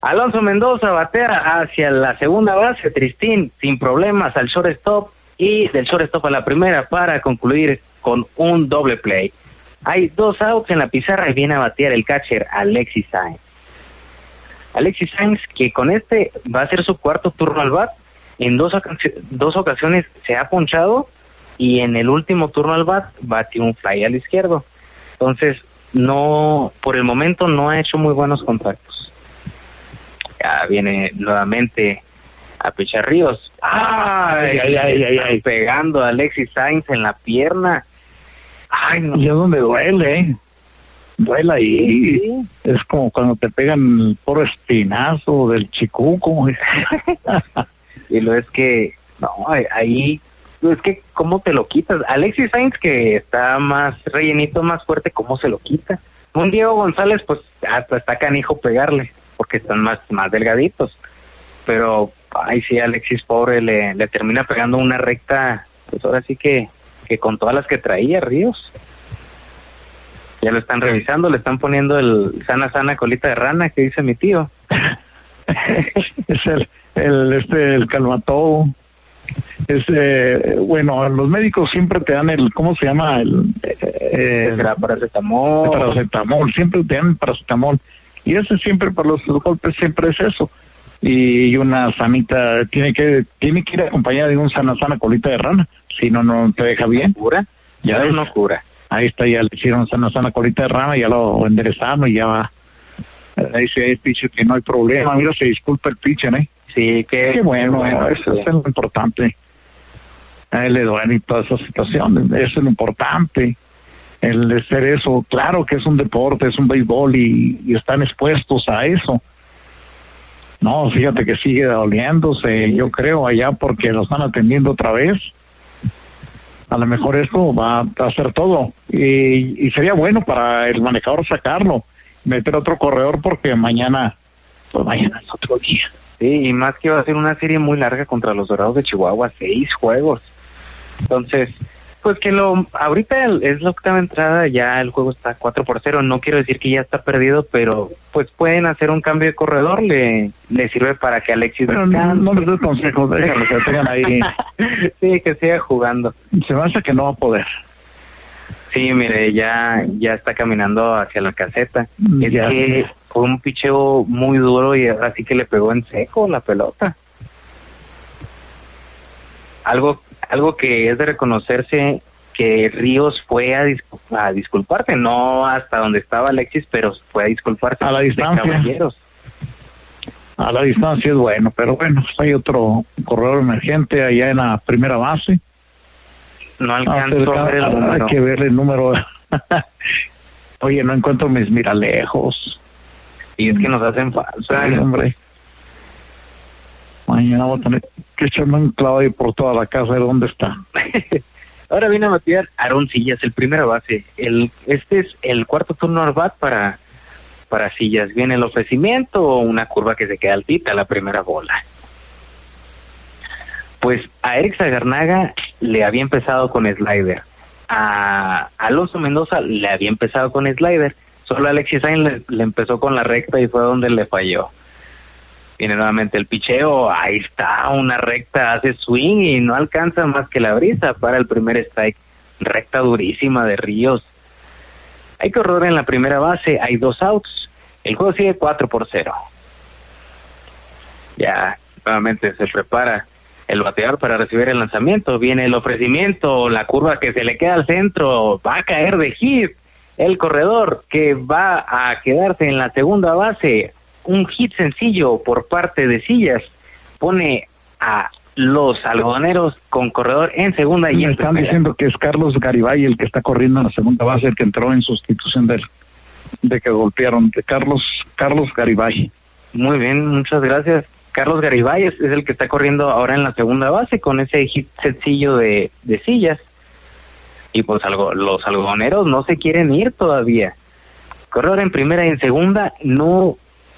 Alonso Mendoza batea hacia la segunda base, Tristín, sin problemas al shortstop, y del shortstop a la primera para concluir con un doble play. Hay 2 outs en la pizarra y viene a batear el catcher Alexis Sainz. Alexis Sainz, que con este va a ser su cuarto turno al bat, en dos ocasiones se ha ponchado, y en el último turno al bat batió un fly al izquierdo. Entonces, no, por el momento no ha hecho muy buenos contactos. Ya viene nuevamente a pichar Ríos. ¡Ay! Pegando a Alexis Sainz en la pierna. ¡Ay, no! Y es donde duele, duele ahí. Sí. Es como cuando te pegan el puro espinazo del chicuco. Y lo es que, no, ahí, es que, ¿cómo te lo quitas? Alexis Sainz, que está más rellenito, más fuerte, ¿cómo se lo quita? Un Diego González, pues, hasta está canijo pegarle, porque están más delgaditos. Pero, ay, sí, Alexis, pobre, le termina pegando una recta, pues ahora sí que con todas las que traía Ríos. Ya lo están revisando, le están poniendo el sana colita de rana que dice mi tío. Es el calmatodo. Bueno, los médicos siempre te dan ¿cómo se llama? El paracetamol, siempre te dan paracetamol. Y ese siempre para los golpes siempre es eso. Y una sanita, tiene que ir acompañada de un sana colita de rana, si no te deja bien. ¿Cura? Ya no cura. Ahí está, ya le hicieron sana colita de rana, ya lo enderezaron y ya va. Ahí dice el pitcher que no hay problema. Mira, se disculpa el pitcher, ¿eh? Sí, qué bueno, eso es lo importante. A él le duele y toda esa situación, eso es lo importante. El ser eso, claro que es un deporte, es un béisbol y están expuestos a eso. No, fíjate que sigue doliéndose, yo creo, allá porque lo están atendiendo otra vez. A lo mejor esto va a hacer todo. Y sería bueno para el manejador sacarlo, meter otro corredor, porque mañana es otro día. Sí, y más que va a ser una serie muy larga contra los Dorados de Chihuahua, 6 juegos. Entonces, pues que ahorita es la octava entrada, ya el juego está 4-0, no quiero decir que ya está perdido, pero pues pueden hacer un cambio de corredor, le sirve para que Alexis... Pero no les doy consejos, déjalo que tengan ahí. Sí, que siga jugando. Se me hace que no va a poder. Sí, mire, ya está caminando hacia la caseta. Es que fue un picheo muy duro y ahora sí que le pegó en seco la pelota. Algo que es de reconocerse, que Ríos fue a disculparse, no hasta donde estaba Alexis, pero fue a disculparse. A la distancia. Caballeros. A la distancia es bueno, pero bueno, hay otro corredor emergente allá en la primera base. No alcanzo a ver el número. Hay que ver el número. Oye, no encuentro mis miralejos. Y es que nos hacen falta. Sí, hombre. Mañana voy a tener que echarme un clavo ahí por toda la casa de dónde está. Ahora viene a batear Aaron Sillas, el primera base. Este es el cuarto turno al bat para Sillas. Viene el ofrecimiento o una curva que se queda altita, la primera bola. Pues a Eric Sagarnaga le había empezado con slider. A Alonso Mendoza le había empezado con slider. Solo Alexis Sainz le empezó con la recta y fue donde le falló. Viene nuevamente el picheo, ahí está, una recta, hace swing y no alcanza más que la brisa para el primer strike. Recta durísima de Ríos. Hay corredor en la primera base, hay 2 outs. El juego sigue 4-0. Ya nuevamente se prepara el bateador para recibir el lanzamiento. Viene el ofrecimiento, la curva que se le queda al centro, va a caer de hit. El corredor que va a quedarse en la segunda base. Un hit sencillo por parte de Sillas pone a los algodoneros con corredor en segunda y en están primera. Diciendo que es Carlos Garibay el que está corriendo en la segunda base, el que entró en sustitución de que golpearon, de Carlos Garibay. Muy bien, muchas gracias. Carlos Garibay es el que está corriendo ahora en la segunda base con ese hit sencillo de Sillas. Y pues los algodoneros no se quieren ir todavía. Corredor en primera y en segunda, no...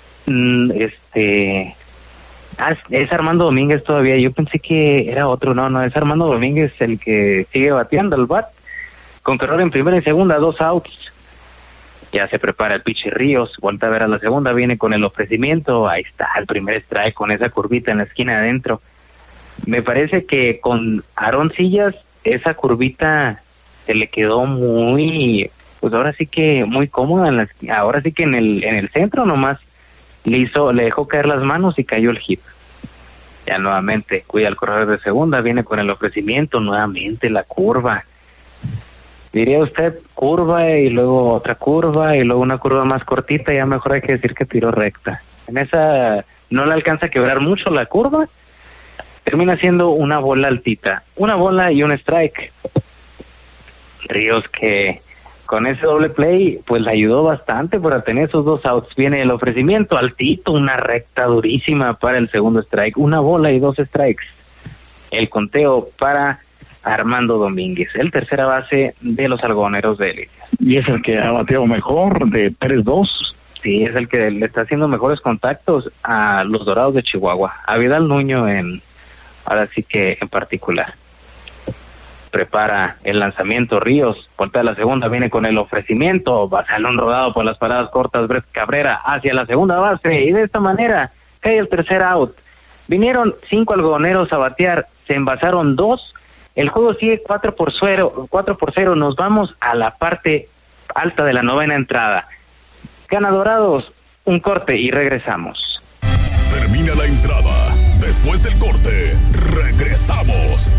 es Armando Domínguez todavía. Yo pensé que era otro. No, es Armando Domínguez el que sigue bateando el bat con corredor en primera y segunda, 2 outs. Ya se prepara el pitcher Ríos, vuelta a ver a la segunda, viene con el ofrecimiento, ahí está el primer strike con esa curvita en la esquina adentro. Me parece que con Aaron Sillas esa curvita se le quedó muy, pues ahora sí que muy cómoda, ahora sí que en el centro nomás le dejó caer las manos y cayó el hit. Ya nuevamente cuida el corredor de segunda, viene con el ofrecimiento, nuevamente la curva. Diría usted curva y luego otra curva y luego una curva más cortita, ya mejor hay que decir que tiró recta. En esa no le alcanza a quebrar mucho la curva, termina siendo una bola altita, una bola y un strike. Ríos que con ese doble play pues le ayudó bastante para tener esos 2 outs. Viene el ofrecimiento altito, una recta durísima para el segundo strike, una bola y 2 strikes. El conteo para Armando Domínguez, el tercera base de los Algodoneros de Élite. Y es el que ha bateado mejor de 3-2. Sí, es el que le está haciendo mejores contactos a los Dorados de Chihuahua, a Vidal Nuño ahora sí que en particular. Prepara el lanzamiento Ríos, voltea a la segunda, viene con el ofrecimiento, balón rodado por las paradas cortas, Brett Cabrera hacia la segunda base, y de esta manera cae el tercer out. Vinieron 5 algodoneros a batear, se envasaron 2, el juego sigue 4-0, nos vamos a la parte alta de la novena entrada. Gana Dorados, un corte y regresamos. Termina la entrada, después del corte, regresamos.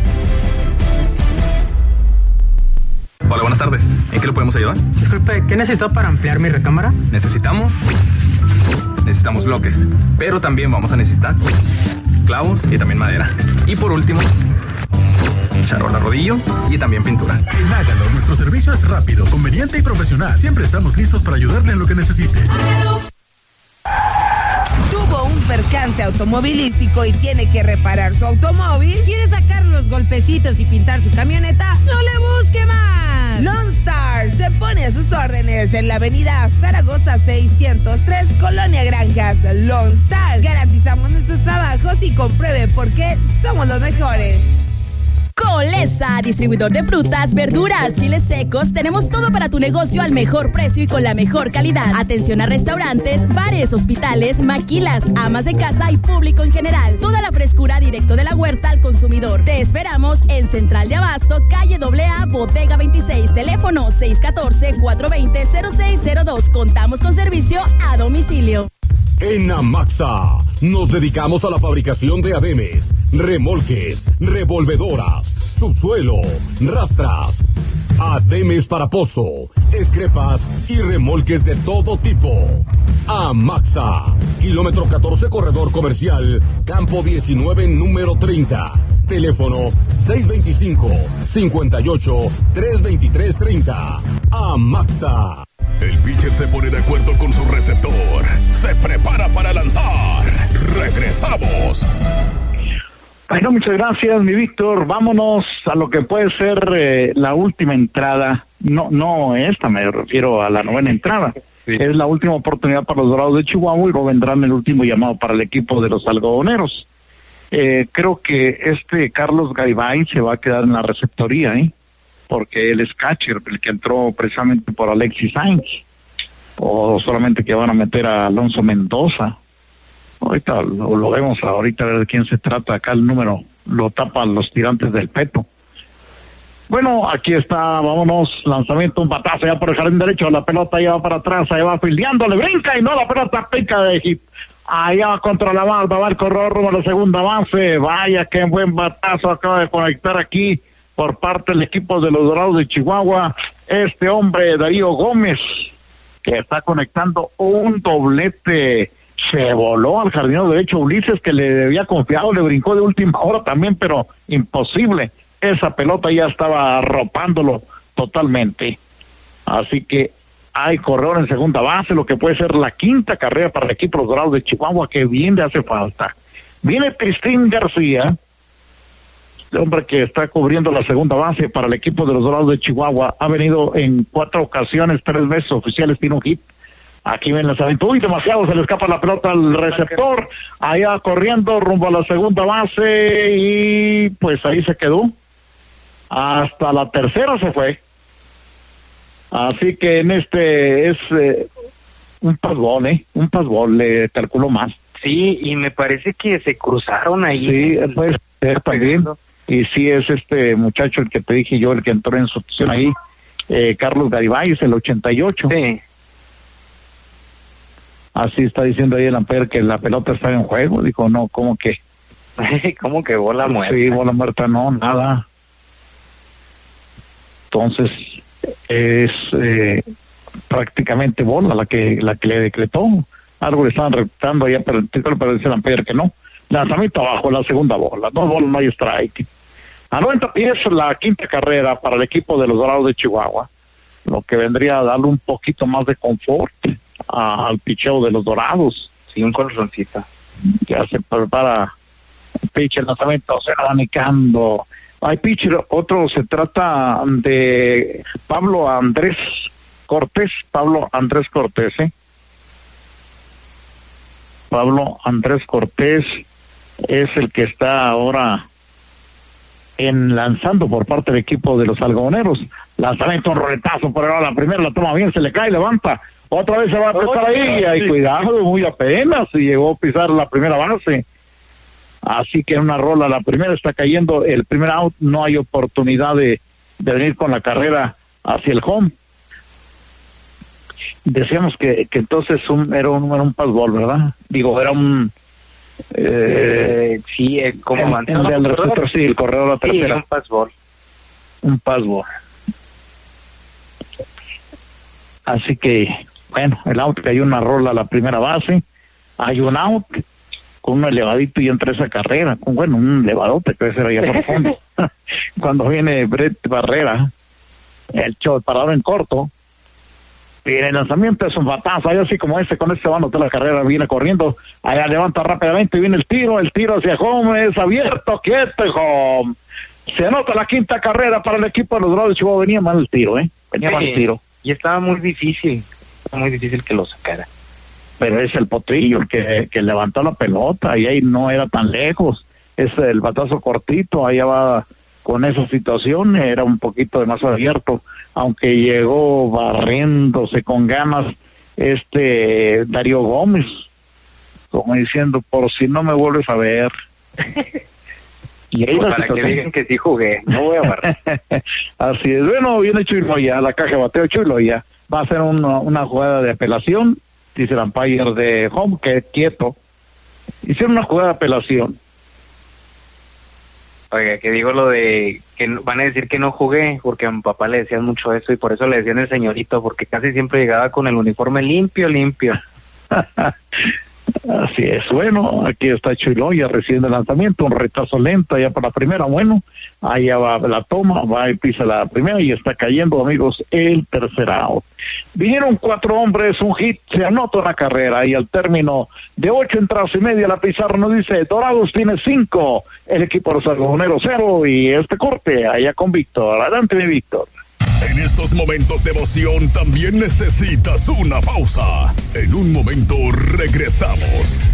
Hola, buenas tardes. ¿En qué le podemos ayudar? Disculpe, ¿qué necesito para ampliar mi recámara? Necesitamos bloques, pero también vamos a necesitar clavos y también madera. Y por último, charola rodillo y también pintura. En Hágalo, nuestro servicio es rápido, conveniente y profesional. Siempre estamos listos para ayudarle en lo que necesite. Tuvo un percance automovilístico y tiene que reparar su automóvil. ¿Quiere sacar los golpecitos y pintar su camioneta? ¡No le busque más! Lone Star se pone a sus órdenes en la avenida Zaragoza 603, Colonia Granjas. Lone Star, garantizamos nuestros trabajos y compruebe por qué somos los mejores. Colesa, distribuidor de frutas, verduras, chiles secos, tenemos todo para tu negocio al mejor precio y con la mejor calidad. Atención a restaurantes, bares, hospitales, maquilas, amas de casa y público en general. Toda la frescura directo de la huerta al consumidor. Te esperamos en Central de Abasto, calle AA, Bodega 26, teléfono 614-420-0602. Contamos con servicio a domicilio. En Amaxa nos dedicamos a la fabricación de ademes, remolques, revolvedoras, subsuelo, rastras, ademes para pozo, escrepas y remolques de todo tipo. Amaxa, kilómetro 14, corredor comercial, campo 19, número 30. Teléfono 625-58-323-30. Amaxa. El pitcher se pone de acuerdo con su receptor. Se prepara para lanzar. Regresamos. Bueno, muchas gracias, mi Víctor. Vámonos a lo que puede ser la última entrada. No esta, me refiero a la novena entrada. Sí. Es la última oportunidad para los Dorados de Chihuahua y luego vendrán el último llamado para el equipo de los Algodoneros. Creo que Carlos Garibay se va a quedar en la receptoría, porque él es catcher, el que entró precisamente por Alexis Sainz, o solamente que van a meter a Alonso Mendoza. Ahorita lo vemos, ahorita a ver de quién se trata. Acá el número lo tapan los tirantes del Peto. Bueno, aquí está, vámonos, lanzamiento, un batazo ya por el jardín derecho, la pelota ya va para atrás, ahí va fildeando, le brinca y no, la pelota pica de hit. Allá contra la barda, va el corredor rumbo a la segunda base. Vaya, qué buen batazo acaba de conectar aquí por parte del equipo de los Dorados de Chihuahua. Este hombre, Darío Gómez, que está conectando un doblete. Se voló al jardinero derecho Ulises, que le había confiado, le brincó de última hora también, pero imposible. Esa pelota ya estaba arropándolo totalmente. Así que hay corredor en segunda base, lo que puede ser la quinta carrera para el equipo de los Dorados de Chihuahua, que bien le hace falta. Viene Tristín García, el hombre que está cubriendo la segunda base para el equipo de los Dorados de Chihuahua. Ha venido en 4 ocasiones, 3 veces oficiales, tiene un hit. Aquí ven las aventuras. Uy, demasiado, se le escapa la pelota al receptor. Allá corriendo rumbo a la segunda base y pues ahí se quedó. Hasta la tercera se fue. Así que en este es un passball, le calculo más. Sí, y me parece que se cruzaron ahí. Sí, pues está bien. Y sí es este muchacho el que te dije yo, el que entró en sustitución ahí, Carlos Garibay, el 88. Sí. Así está diciendo ahí el umpire que la pelota está en juego. Dijo, no, ¿cómo que? ¿Cómo que bola muerta? Sí, bola muerta, no, nada. Entonces, es prácticamente bola la que le decretó. Algo le estaban reptando allá, pero dice el umpire que no. Lanzamiento abajo, la segunda bola. 2 bolas, no hay strike. A 90 pies, la quinta carrera para el equipo de los Dorados de Chihuahua. Lo que vendría a darle un poquito más de confort al picheo de los Dorados. Sí, un colroncito. Ya se prepara el pitch, el lanzamiento, se va abanicando. Hay pitcher, otro se trata de Pablo Andrés Cortés, Pablo Andrés Cortés es el que está ahora lanzando por parte del equipo de los algodoneros. Lanzamiento, un roletazo por ahora, la primera la toma bien, se le cae, levanta, otra vez se va a pesar ahí, hay cuidado, muy apenas, y llegó a pisar la primera base. Así que en una rola, la primera está cayendo, el primer out, no hay oportunidad de venir con la carrera hacia el home. Decíamos que entonces era un passball, ¿verdad? Digo, era un... sí, como el receptor, sí, el corredor a la tercera. Sí, un passball. Así que, bueno, el out, que hay una rola a la primera base, hay un out con un elevadito y entra esa carrera, bueno, un elevadote que debe ser allá por fondo. Cuando viene Brett Barrera, el parador en corto, y en el lanzamiento es un batazo, ahí así como con este va a anotar la carrera, viene corriendo, allá levanta rápidamente y viene el tiro hacia home, es abierto, quieto, home. Se anota la quinta carrera para el equipo de los Dorados de Chihuahua, venía mal el tiro, venía mal el tiro. Y estaba muy difícil que lo sacara. Pero es el Potrillo el que levantó la pelota, y ahí no era tan lejos, es el batazo cortito, allá va con esa situación, era un poquito demasiado abierto, aunque llegó barriéndose con ganas Darío Gómez, como diciendo, por si no me vuelves a ver. Y ahí para que digan que sí jugué, no voy a barrer. Así es. Bueno, viene Chuy Loya, la caja de bateo. Chuy Loya va a hacer una jugada de apelación, dice el umpire de home, que es quieto. Hicieron una jugada de apelación. Oiga, que digo lo de que van a decir que no jugué, porque a mi papá le decían mucho eso y por eso le decían el señorito, porque casi siempre llegaba con el uniforme limpio. Así es. Bueno, aquí está Chuloya recibiendo el lanzamiento, un retraso lento allá para la primera. Bueno, allá va la toma, va y pisa la primera y está cayendo, amigos, el tercer out. Vinieron 4 hombres, un hit, se anota una carrera y al término de 8 entradas y media la pizarra nos dice Dorados tiene 5, el equipo de los algodoneros 0 y corte allá con Víctor. Adelante, mi Víctor. En estos momentos de emoción también necesitas una pausa. En un momento regresamos.